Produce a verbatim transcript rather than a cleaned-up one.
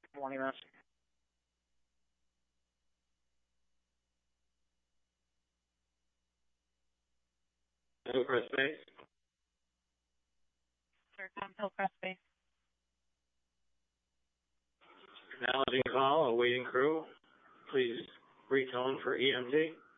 Morning, Mass. Hillcrest Base. Aircom Hillcrest Base. Acknowledging call, awaiting crew. Please retone for E M T.